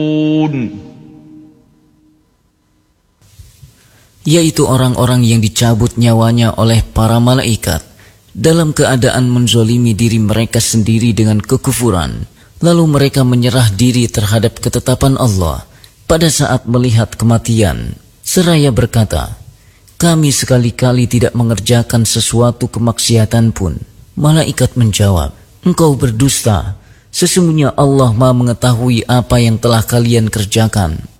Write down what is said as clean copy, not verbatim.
yaitu orang-orang yang dicabut nyawanya oleh para malaikat dalam keadaan menzolimi diri mereka sendiri dengan kekufuran, lalu mereka menyerah diri terhadap ketetapan Allah pada saat melihat kematian, seraya berkata, kami sekali-kali tidak mengerjakan sesuatu kemaksiatan pun. Malaikat menjawab, engkau berdusta, sesungguhnya Allah Maha mengetahui apa yang telah kalian kerjakan.